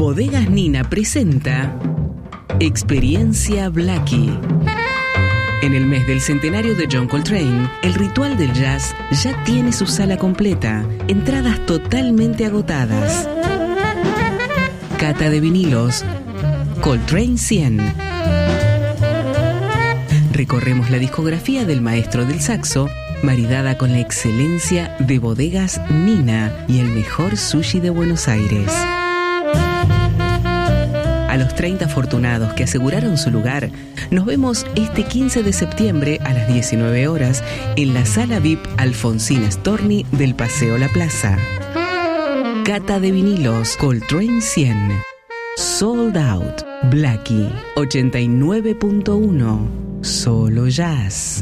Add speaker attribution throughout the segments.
Speaker 1: Bodegas Nina presenta Experiencia Blackie. En el mes del centenario de John Coltrane, el Ritual del Jazz ya tiene su sala completa, entradas totalmente agotadas. Cata de vinilos, Coltrane 100. Recorremos la discografía del maestro del saxo, maridada con la excelencia de Bodegas Nina y el mejor sushi de Buenos Aires. A los 30 afortunados que aseguraron su lugar, nos vemos este 15 de septiembre a las 19 horas en la sala VIP Alfonsín Storni del Paseo La Plaza. Cata de vinilos, Coltrane 100. Sold Out. Blackie 89.1. Solo jazz.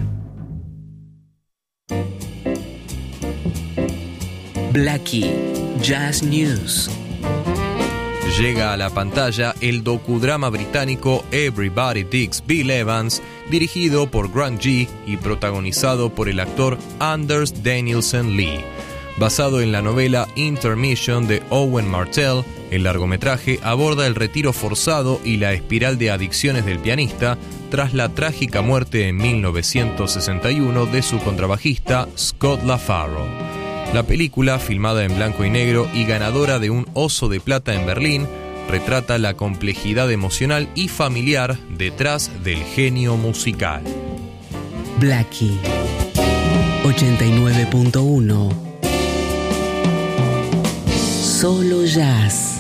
Speaker 1: Blackie Jazz News.
Speaker 2: Llega a la pantalla el docudrama británico Everybody Digs Bill Evans, dirigido por Grant Gee y protagonizado por el actor Anders Danielsen Lee. Basado en la novela Intermission de Owen Martell, el largometraje aborda el retiro forzado y la espiral de adicciones del pianista tras la trágica muerte en 1961 de su contrabajista Scott LaFaro. La película, filmada en blanco y negro y ganadora de un Oso de Plata en Berlín, retrata la complejidad emocional y familiar detrás del genio musical.
Speaker 1: Blackie 89.1. Solo jazz.